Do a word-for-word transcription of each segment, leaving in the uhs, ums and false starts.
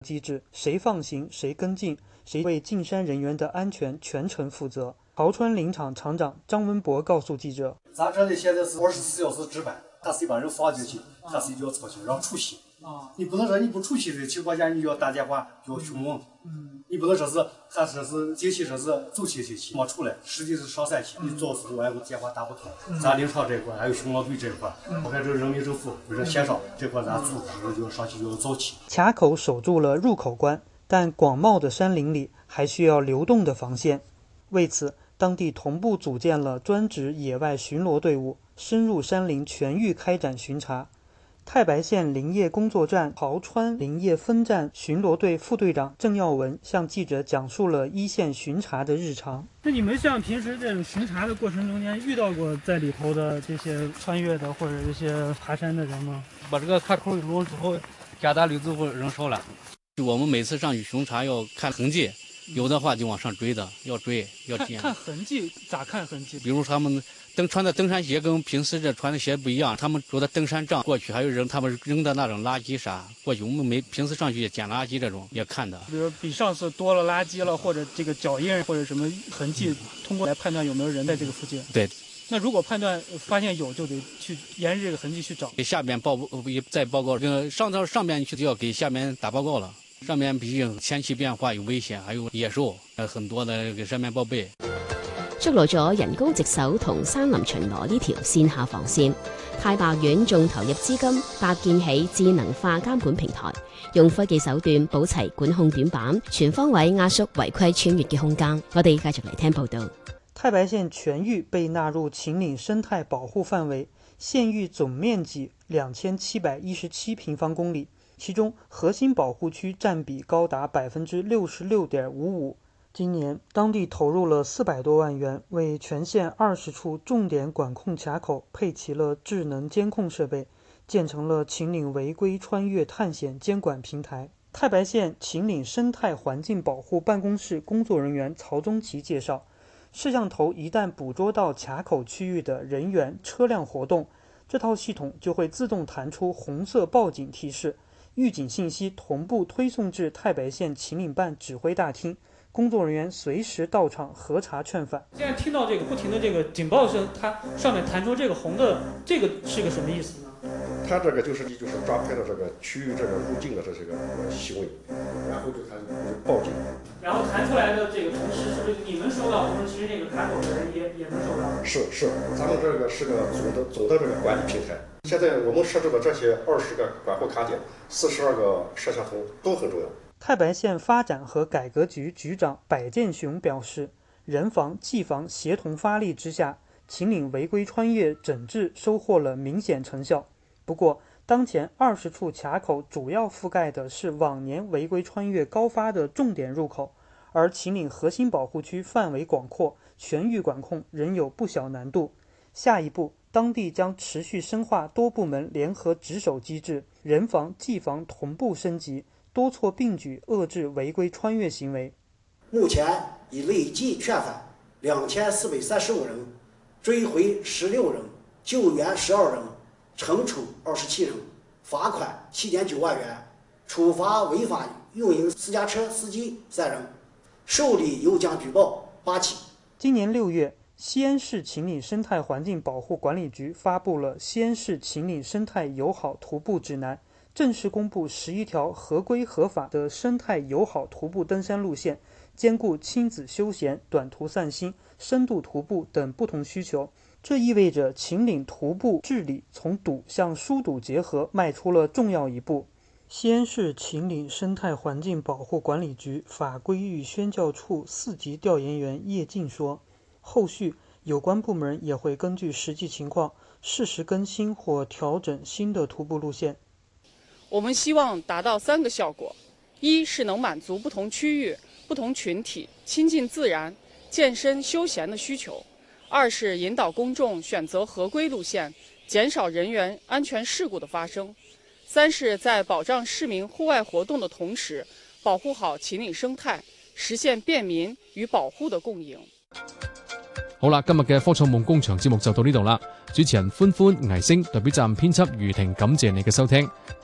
机制，谁放行谁跟进，谁为进山人员的安全全程负责。桃川林场场长张文博告诉记者：“ 咱这里现在是二十四小时值班，他谁把人放进去，他谁就要操心让出去。啊，你不能说你不出去的情况下，你就要打电话就要询问。嗯，你不能说是他说是进去说是走起进去没出来，实际是上山去，你早出完电话打不通。嗯、咱林场这块还有巡逻队这块，我看这人民政府不是协商这块，咱组织就上去就要早起。 卡口守住了入口关，但广袤的山林里还需要流动的防线。为此，当地同步组建了专职野外巡逻队伍，深入山林全域开展巡查。太白县林业工作站桃川林业分站巡逻队副队长郑耀文向记者讲述了一线巡查的日常。 那你们像平时这种巡查的过程中间遇到过在里头的这些穿越的或者这些爬山的人吗？ 把这个卡口一弄之后，加大率之后人少了。我们每次上去巡查要看痕迹，有的话就往上追的，要追要看看痕迹，咋看痕迹？ 比如他们登穿的登山鞋跟平时这穿的鞋不一样，他们着的登山杖过去，还有人他们扔的那种垃圾啥过去，我们没平时上去捡垃圾这种也看的。 比如比上次多了垃圾了，或者这个脚印或者什么痕迹，通过来判断有没有人在这个附近。 对。 那如果判断发现有，就得去沿着这个痕迹去找。 给下边报再报告，上到上边去就要给下面打報告了。上面畢竟天氣變化有危險，還有野獸，很多的給上面報備。 築路咗人工值守同山林巡邏呢條線下防線，太白縣仲投入資金搭建起智能化監管平台，用科技手段補齊管控短板，全方位壓縮違規穿越嘅空間。我哋繼續嚟聽報道。 太白縣全域被納入秦嶺生態保護範圍，縣域總面積兩千七百一十七平方公里。其中核心保護區佔比高達百分之六十六點五五。今年，當地投入了四百多萬元，為全縣二十處重點管控卡口配齊了智能監控設備，建成了秦嶺違規穿越探險監管平台。太白縣秦嶺生態環境保護辦公室工作人員曹宗奇介紹，攝像頭一旦捕捉到卡口區域的人員、車輛活動，這套系統就會自動彈出紅色報警提示。預警信息同步推送至太白縣秦嶺辦指揮大廳，工作人員隨時到場核查勸返。 現在聽到這個不停的這個警報聲，它上面彈出這個紅的，這個是個什麼意思呢？ 它這個就是就是抓拍的這個區域這個入境的這些個行為，然後就它就報警。 然後彈出來的這個同時，是不是你們收到，同時其實那個卡口的人也也能收到？ 是是，咱們這個是個總的總的這個管理平台。現在我們設置的這些二十個管控卡點，四十二個攝像頭都很重要。 太白縣發展和改革局局長柏建雄表示，人防技防協同發力之下，秦嶺違規穿越整治收穫了明顯成效。不過，當前二十處卡口主要覆蓋的是往年違規穿越高發的重點入口，而秦嶺核心保護區範圍廣闊，全域管控仍有不小難度。下一步，當地將持續深化多部門聯合值守機制，人防技防同步升級，多措並舉遏制違規穿越行為。 目前已累計勸返兩千四百三十五人，追回十六人，救援十二人，懲處二十七人，罰款七點九萬元，處罰違法運營私家車司機三人，受理有獎舉報八起。 今年六月，西安市秦嶺生態環境保護管理局發布了《西安市秦嶺生態友好徒步指南》，正式公布十一條合規合法的生態友好徒步登山路線，兼顧親子休閒、短途散心、深度徒步等不同需求。這意味着秦嶺徒步治理從堵向疏堵結合邁出了重要一步。西安市秦嶺生態環境保護管理局法規與宣教處四級調研員葉靜說，後續有關部門也會根據實際情況適時更新或調整新的徒步路線。 我們希望達到三個效果：一是能滿足不同區域、不同群體親近自然、健身休閒的需求；二是引導公眾選擇合規路線，減少人員安全事故的發生；三是在保障市民戶外活動的同時，保護好秦嶺生態，實現便民與保護的共贏。 好啦，今日嘅科創夢工場節目就到呢度啦。主持人歡歡、倪星代表站編輯余婷，感謝你嘅收聽。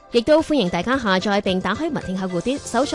亦都歡迎大家下載並打開文聽客戶端搜索